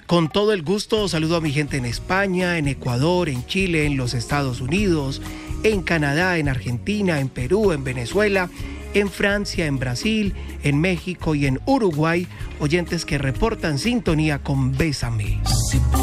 Con todo el gusto, saludo a mi gente en España, en Ecuador, en Chile, en los Estados Unidos, en Canadá, en Argentina, en Perú, en Venezuela, en Francia, en Brasil, en México y en Uruguay, oyentes que reportan sintonía con Bésame.